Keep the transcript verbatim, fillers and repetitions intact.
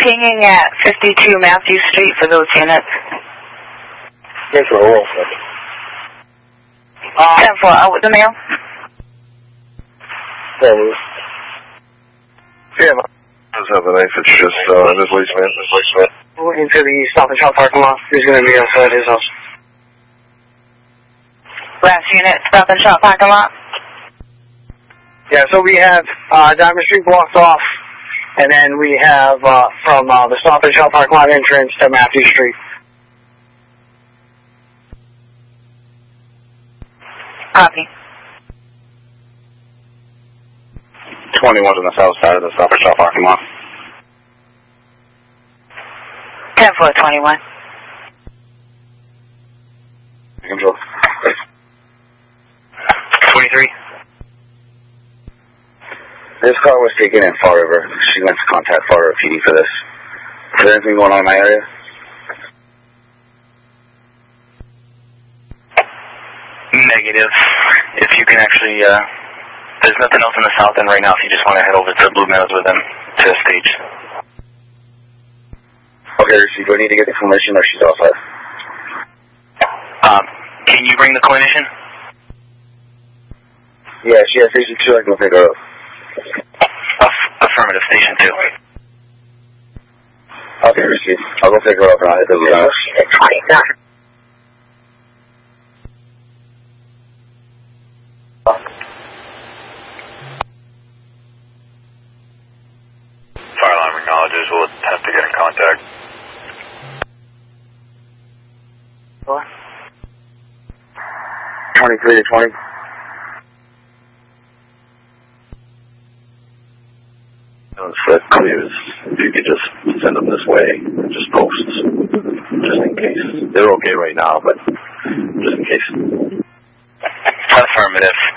pinging at fifty-two Matthew Street for those units. Yes, for a roll. Uh, ten four, out with the mail. Yeah, yeah, does have a knife. It's just uh, this policeman. This policeman. Looking to the Stop and Shop parking lot. He's going to be outside his house. Last unit, Stop and Shop parking lot. Yeah, so we have uh, Diamond Street blocked off, and then we have uh, from uh, the Stop and Shop parking lot entrance to Matthew Street. Copy. twenty-one's on the south side of the Stop and Shop parking lot. ten four twenty-one. Control. twenty-three. This car was taken in Fall River. She went to contact Fall River P D for this. Is there anything going on in my area? Negative. If you can actually, uh, there's nothing else in the south end right now if you just want to head over to Blue Meadows with them to the stage. Okay, Rishi, do I need to get the clinician or she's outside? Um, can you bring the clinician? Yeah, she has station two, I can pick her up. Aff- affirmative, station two. Okay, Rishi, I'll go pick her up and I'll hit the Blue Meadows. Fire alarm acknowledges. We'll attempt to get in contact. What? twenty-three to twenty. So that clears. If you could just send them this way, just post, just in case. They're okay right now, but just in case. Affirmative.